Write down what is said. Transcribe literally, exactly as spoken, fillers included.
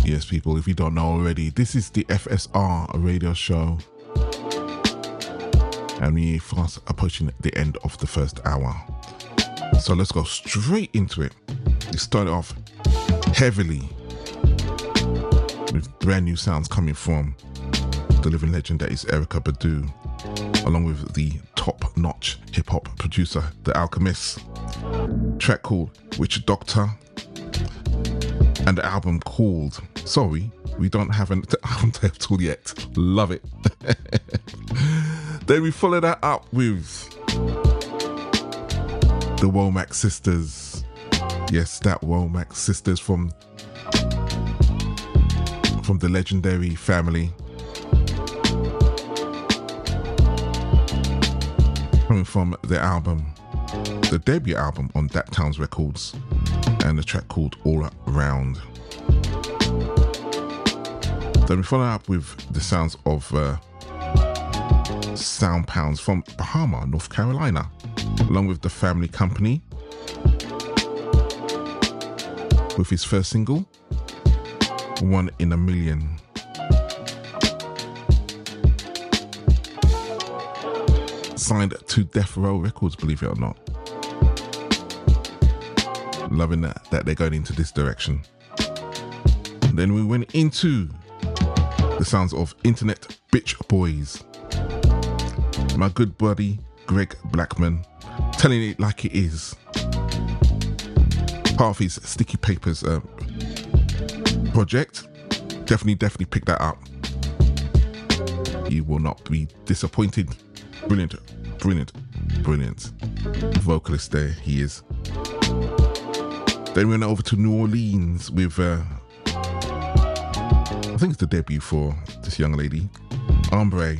Yes, people, if you don't know already, this is the F S R radio show. And we fast approaching the end of the first hour. So let's go straight into it. We started off heavily with brand new sounds coming from the living legend that is Erykah Badu, along with the top-notch hip-hop producer, The Alchemist. Track called Witch Doctor, and the album called, sorry, we don't have an album title yet. Love it. Then we follow that up with the Womack Sisters. Yes, that Womack Sisters from from the legendary family. Coming from the album, the debut album on Dat Towns Records, and the track called All Around. Then we follow up with the sounds of uh, Sound Pounds from Bahama, North Carolina, along with the Family Company, with his first single, One in a Million. Signed to Death Row Records, believe it or not. Loving that, that they're going into this direction. Then we went into the sounds of Internet Bitch Boys. My good buddy Greg Blackman, telling it like it is. Part of his Sticky Papers uh, project. Definitely, definitely pick that up. You will not be disappointed. Brilliant, brilliant, brilliant vocalist there, he is. Then we went over to New Orleans with, uh, I think it's the debut for this young lady, Ombre.